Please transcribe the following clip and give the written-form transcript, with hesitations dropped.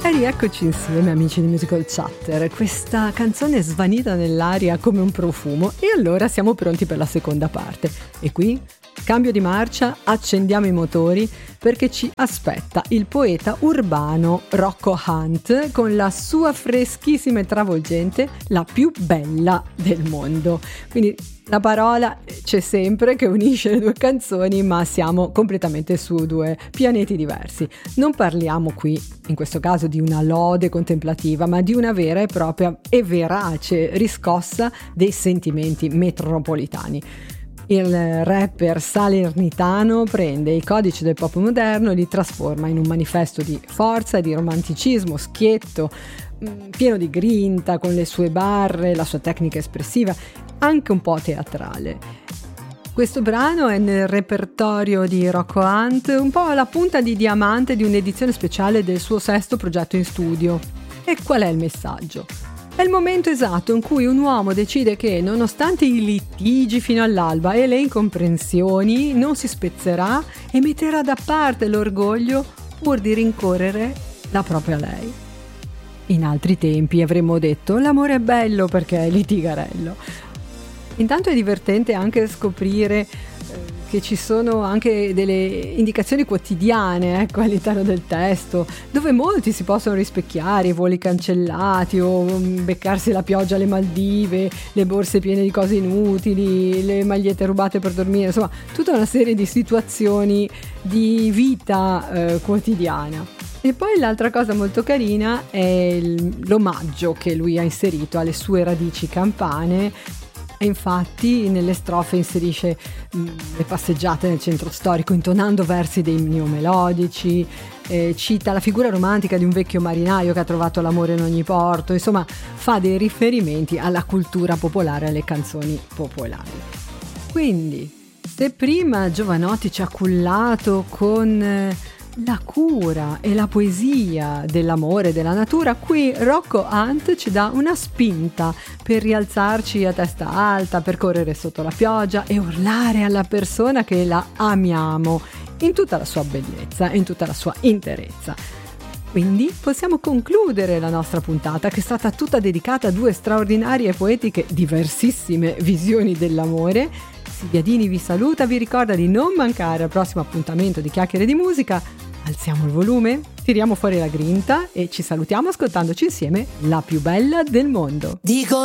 E rieccoci insieme, amici di Musical Chatter. Questa canzone è svanita nell'aria come un profumo e allora siamo pronti per la seconda parte. E qui, cambio di marcia, accendiamo i motori perché ci aspetta il poeta urbano Rocco Hunt con la sua freschissima e travolgente La più bella del mondo. Quindi la parola c'è sempre che unisce le due canzoni, ma siamo completamente su due pianeti diversi. Non parliamo qui, in questo caso, di una lode contemplativa, ma di una vera e propria e verace riscossa dei sentimenti metropolitani. Il rapper salernitano prende i codici del pop moderno e li trasforma in un manifesto di forza e di romanticismo schietto, pieno di grinta, con le sue barre, la sua tecnica espressiva, anche un po' teatrale. Questo brano è nel repertorio di Rocco Hunt, un po' la punta di diamante di un'edizione speciale del suo sesto progetto in studio. E qual è il messaggio? È il momento esatto in cui un uomo decide che, nonostante i litigi fino all'alba e le incomprensioni, non si spezzerà e metterà da parte l'orgoglio pur di rincorrere la propria lei. In altri tempi avremmo detto l'amore è bello perché è litigarello. Intanto è divertente anche scoprire che ci sono anche delle indicazioni quotidiane, all'interno del testo, dove molti si possono rispecchiare, i voli cancellati o beccarsi la pioggia alle Maldive, le borse piene di cose inutili, le magliette rubate per dormire, insomma tutta una serie di situazioni di vita quotidiana. E poi l'altra cosa molto carina è l'omaggio che lui ha inserito alle sue radici campane. E infatti nelle strofe inserisce le passeggiate nel centro storico intonando versi dei neomelodici, cita la figura romantica di un vecchio marinaio che ha trovato l'amore in ogni porto, insomma fa dei riferimenti alla cultura popolare, alle canzoni popolari. Quindi, se prima Jovanotti ci ha cullato con la cura e la poesia dell'amore e della natura, qui Rocco Hunt ci dà una spinta per rialzarci a testa alta, per correre sotto la pioggia e urlare alla persona che la amiamo in tutta la sua bellezza e in tutta la sua interezza. Quindi possiamo concludere la nostra puntata, che è stata tutta dedicata a due straordinarie e poetiche diversissime visioni dell'amore. Silvia Dini vi saluta, vi ricorda di non mancare al prossimo appuntamento di Chiacchiere di Musica. Alziamo il volume, tiriamo fuori la grinta e ci salutiamo ascoltandoci insieme La più bella del mondo. Dico